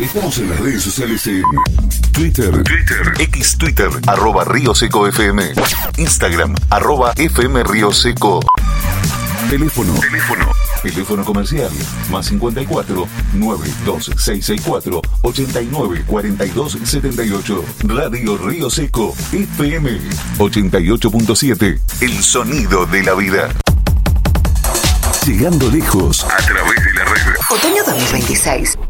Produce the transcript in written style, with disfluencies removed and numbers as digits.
Estamos en las redes sociales en Twitter, X Twitter, @RioSecoFM, Instagram, @FM Río Seco. Teléfono comercial, más 54 92664 89 42 78. Radio Río Seco, FM 88.7. El sonido de la vida. Llegando lejos a través de la red. Otoño 2026.